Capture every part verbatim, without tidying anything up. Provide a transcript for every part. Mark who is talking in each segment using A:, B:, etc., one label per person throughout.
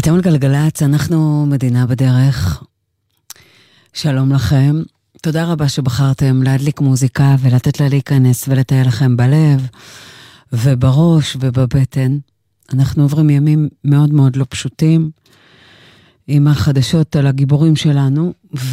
A: אתם על גלגלץ, אנחנו מדינה בדרך. שלום לכם. תודה רבה שבחרתם להדליק מוזיקה ולתת לה להיכנס ולטייל לכם בלב ובראש ובבטן. אנחנו עוברים ימים מאוד מאוד לא פשוטים עם החדשות על הגיבורים שלנו,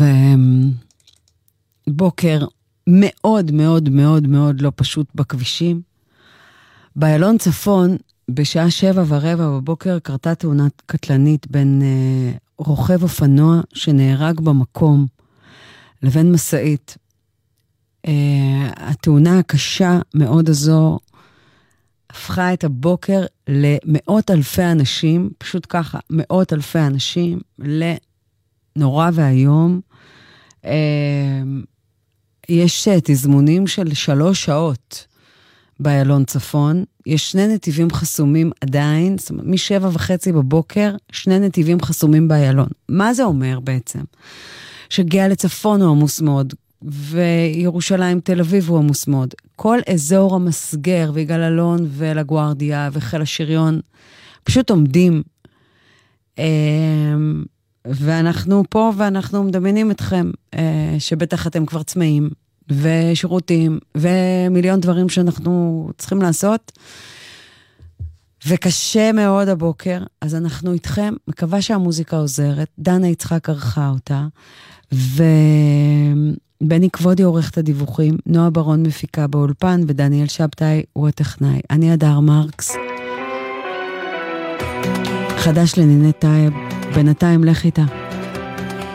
A: ובוקר מאוד מאוד מאוד מאוד לא פשוט בכבישים. באיילון צפון, בשעה שבע ורבע בבוקר קרתה תאונה קטלנית בין אה, רוכב אופנוע שנהרג במקום לבין מסעית. אה, התאונה הקשה מאוד הזו הפכה את הבוקר למאות אלפי אנשים, פשוט ככה, מאות אלפי אנשים, לנורא והיום. אה, יש תזמונים של שלוש שעות באיילון צפון. יש שני נתיבים חסומים עדיין, זאת אומרת, משבע וחצי בבוקר, שני נתיבים חסומים באיילון. מה זה אומר בעצם? שגיע לצפון הוא עמוס מאוד, וירושלים תל אביב הוא עמוס מאוד. כל אזור המסגר ויגאל אלון ולגוארדיה וחיל השריון פשוט עומדים, ואנחנו פה ואנחנו מדמיינים אתכם, שבטח אתם כבר צמאים, ושירותים, ומיליון דברים שאנחנו צריכים לעשות, וקשה מאוד הבוקר, אז אנחנו איתכם, מקווה שהמוזיקה עוזרת, דנה יצחק ערכה אותה, ובני כבודי עורך את הדיווחים, נועה ברון מפיקה באולפן, ודניאל שבתאי הוא הטכנאי. אני אדר מרקס. חדש לנינת טייב, בינתיים לך איתה.